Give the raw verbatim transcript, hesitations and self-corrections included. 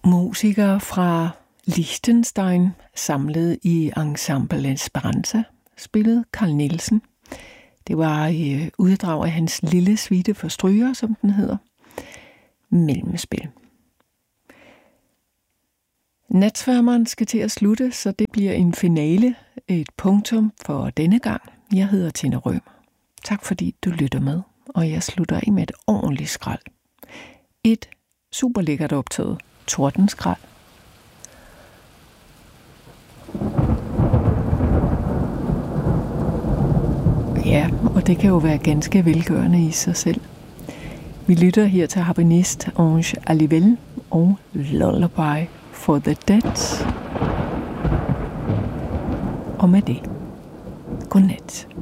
Musikere fra Liechtenstein, samlet i Ensemble Esperanza, spillede Carl Nielsen. Det var i uddrag af hans lille suite for stryger, som den hedder, Mellemspil. Natsværmeren skal til at slutte, så det bliver en finale, et punktum for denne gang. Jeg hedder Tina Rømer. Tak fordi du lytter med, og jeg slutter af med et ordentligt skrald. Et super lækkert optaget tordenskrald. Ja, og det kan jo være ganske velgørende i sig selv. Vi lytter her til harpenist Ange Alivel og Lullaby for the Dead. Og med det, godnat.